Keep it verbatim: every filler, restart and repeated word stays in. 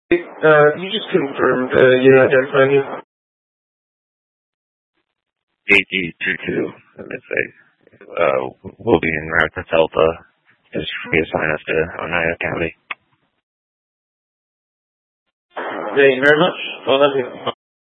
Uh, you just confirmed uh, you're not identifying you. A D two two, let me say. Uh, we'll be en route to Delta. Just reassign us to Oneida County. Thank you very much. Well, that's